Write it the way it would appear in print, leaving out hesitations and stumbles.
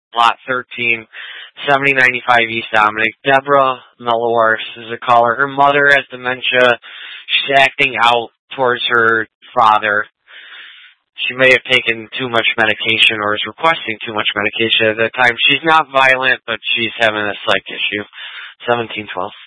Lot 13, 7095 East Dominic. Deborah Melowars is a caller. Her mother has dementia. She's acting out towards her father. She may have taken too much medication or is requesting too much medication at that time. She's not violent, but she's having a psych issue. 1712.